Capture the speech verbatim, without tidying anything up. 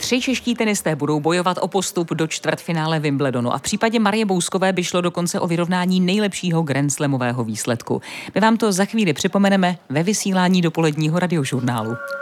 Tři čeští tenisté budou bojovat o postup do čtvrtfinále Wimbledonu a v případě Marie Bouskové by šlo dokonce o vyrovnání nejlepšího grandslamového výsledku. My vám to za chvíli připomeneme ve vysílání dopoledního radiožurnálu.